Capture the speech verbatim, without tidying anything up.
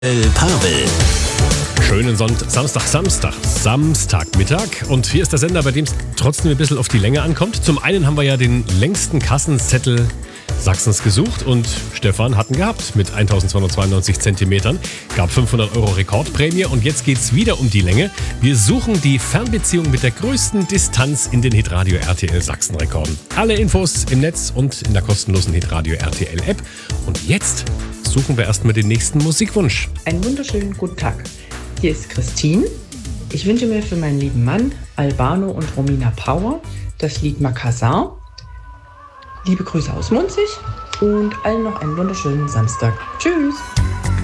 El Pavel. Schönen Sonntag, Samstag, Samstag, Samstagmittag. Und hier ist der Sender, bei dem es trotzdem ein bisschen auf die Länge ankommt. Zum einen haben wir ja den längsten Kassenzettel Sachsens gesucht und Stefan hatten gehabt mit eintausendzweihundertzweiundneunzig Zentimetern. Gab fünfhundert Euro Rekordprämie und jetzt geht's wieder um die Länge. Wir suchen die Fernbeziehung mit der größten Distanz in den Hitradio R T L Sachsen-Rekorden. Alle Infos im Netz und in der kostenlosen Hitradio R T L App. Und jetzt suchen wir erstmal den nächsten Musikwunsch. Einen wunderschönen guten Tag. Hier ist Christine. Ich wünsche mir für meinen lieben Mann Albano und Romina Power das Lied Makassar. Liebe Grüße aus Munzig und allen noch einen wunderschönen Samstag. Tschüss!